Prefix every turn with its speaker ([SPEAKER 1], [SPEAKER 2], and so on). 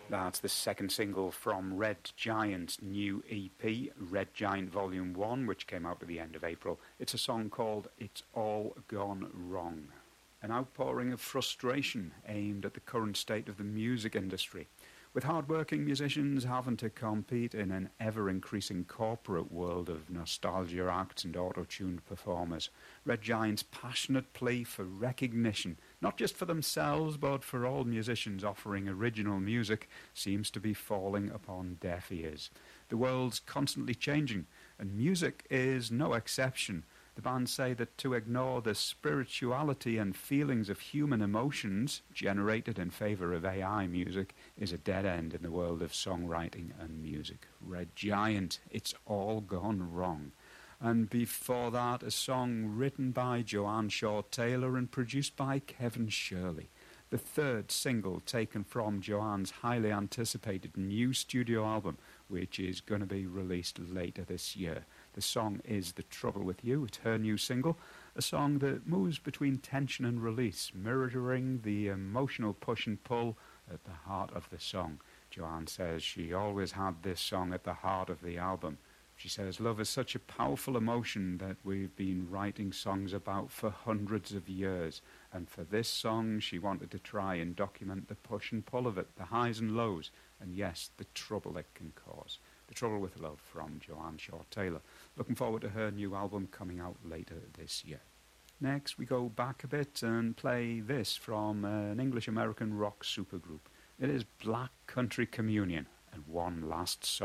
[SPEAKER 1] That's the second single from Red Giant's new EP, Red Giant Volume 1, which came out at the end of April. It's a song called It's All Gone Wrong. An outpouring of frustration aimed at the current state of the music industry, with hard-working musicians having to compete in an ever-increasing corporate world of nostalgia acts and auto-tuned performers. Red Giant's passionate plea for recognition, not just for themselves but for all musicians offering original music, seems to be falling upon deaf ears. The world's constantly changing, and music is no exception. The band say that to ignore the spirituality and feelings of human emotions generated in favour of AI music is a dead end in the world of songwriting and music. Red Giant, It's All Gone Wrong. And before that, a song written by Joanne Shaw Taylor and produced by Kevin Shirley. The third single taken from Joanne's highly anticipated new studio album, which is going to be released later this year. The song is The Trouble With You. It's her new single, a song that moves between tension and release, mirroring the emotional push and pull at the heart of the song. Joanne says she always had this song at the heart of the album. She says love is such a powerful emotion that we've been writing songs about for hundreds of years. And for this song, she wanted to try and document the push and pull of it, the highs and lows, and yes, the trouble it can cause. The Trouble With Love from Joanne Shaw Taylor. Looking forward to her new album coming out later this year. Next, we go back a bit and play this from an English-American rock supergroup. It is Black Country Communion and One Last Song.